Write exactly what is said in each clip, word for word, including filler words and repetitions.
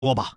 说吧。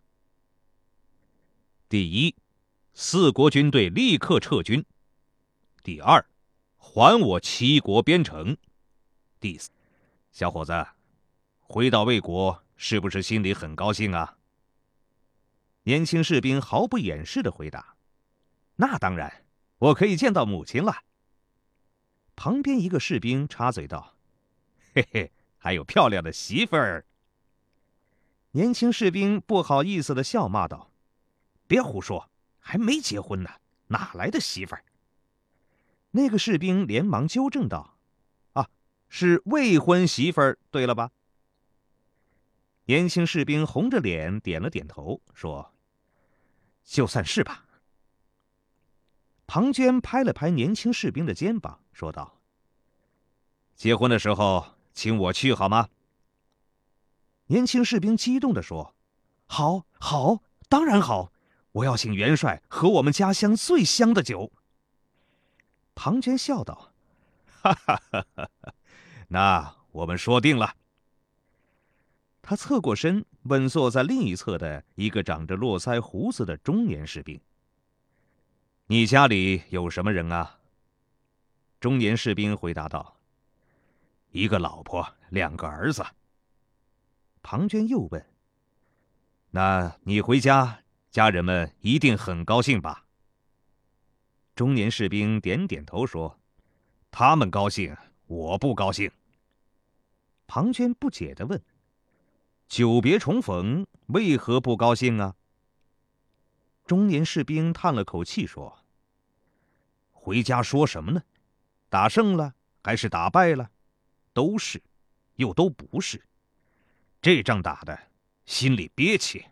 第一，四国军队立刻撤军。第二，还我齐国边城。第四，小伙子，回到魏国是不是心里很高兴啊？年轻士兵毫不掩饰地回答：那当然，我可以见到母亲了。旁边一个士兵插嘴道：嘿嘿，还有漂亮的媳妇儿。年轻士兵不好意思地笑骂道：别胡说，还没结婚呢，哪来的媳妇儿？那个士兵连忙纠正道：啊，是未婚媳妇儿，对了吧？年轻士兵红着脸点了点头，说：就算是吧。庞涓拍了拍年轻士兵的肩膀，说道：结婚的时候请我去好吗？年轻士兵激动地说：好，好，当然好，我要请元帅喝我们家乡最香的酒。庞涓笑道：哈哈哈哈，那我们说定了。他侧过身，问坐在另一侧的一个长着络腮胡子的中年士兵：你家里有什么人啊？中年士兵回答道：一个老婆，两个儿子。庞涓又问：那你回家，家人们一定很高兴吧？中年士兵点点头说：他们高兴，我不高兴。庞涓不解地问：久别重逢，为何不高兴啊？中年士兵叹了口气说：回家说什么呢？打胜了还是打败了？都是，又都不是。这仗打的心里憋气。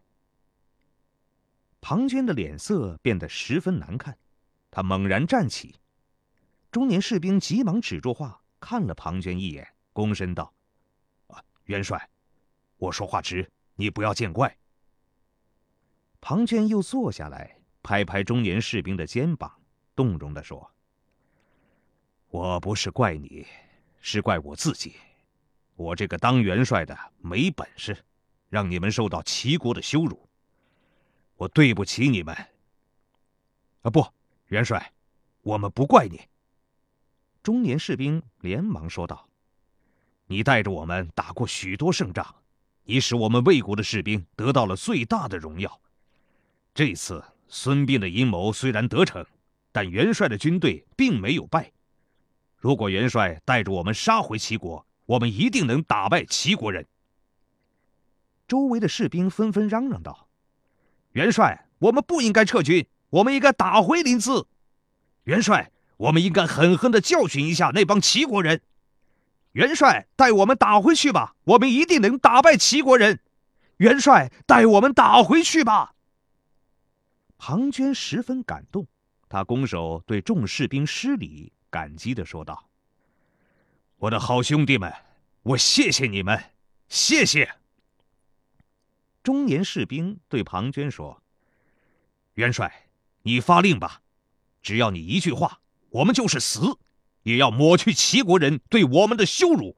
庞涓的脸色变得十分难看，他猛然站起。中年士兵急忙止住话，看了庞涓一眼，躬身道：啊，元帅，我说话直，你不要见怪。庞涓又坐下来，拍拍中年士兵的肩膀，动容地说：我不是怪你，是怪我自己。我这个当元帅的没本事，让你们受到齐国的羞辱，我对不起你们。啊不，元帅，我们不怪你。中年士兵连忙说道：你带着我们打过许多胜仗，你使我们魏国的士兵得到了最大的荣耀。这次孙膑的阴谋虽然得逞，但元帅的军队并没有败。如果元帅带着我们杀回齐国，我们一定能打败齐国人。周围的士兵纷纷嚷嚷道：元帅，我们不应该撤军，我们应该打回临淄。元帅，我们应该狠狠地教训一下那帮齐国人。元帅，带我们打回去吧，我们一定能打败齐国人。元帅，带我们打回去吧。庞涓十分感动，他拱手对众士兵施礼，感激地说道：我的好兄弟们，我谢谢你们，谢谢。中年士兵对庞涓说：元帅，你发令吧，只要你一句话，我们就是死，也要抹去齐国人对我们的羞辱。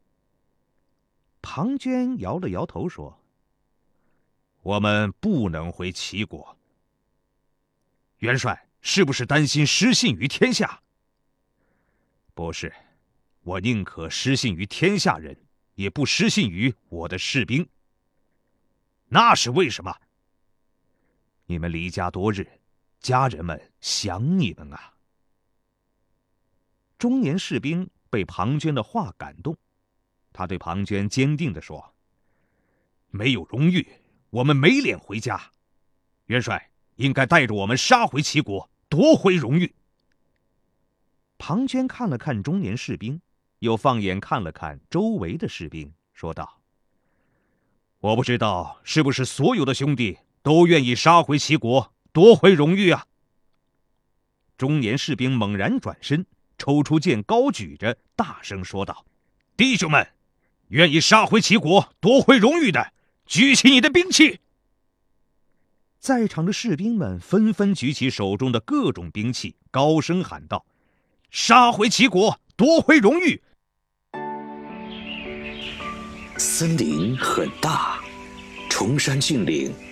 庞涓摇了摇头说：我们不能回齐国。元帅是不是担心失信于天下？不是，我宁可失信于天下人，也不失信于我的士兵。那是为什么？你们离家多日，家人们想你们啊。中年士兵被庞涓的话感动，他对庞涓坚定地说：没有荣誉，我们没脸回家。元帅应该带着我们杀回齐国，夺回荣誉。庞涓看了看中年士兵，又放眼看了看周围的士兵，说道：我不知道是不是所有的兄弟都愿意杀回齐国，夺回荣誉啊。中年士兵猛然转身，抽出剑高举着，大声说道：弟兄们，愿意杀回齐国，夺回荣誉的，举起你的兵器。在场的士兵们纷纷举起手中的各种兵器，高声喊道：杀回齐国，夺回荣誉。 森林很大， 崇山峻岭，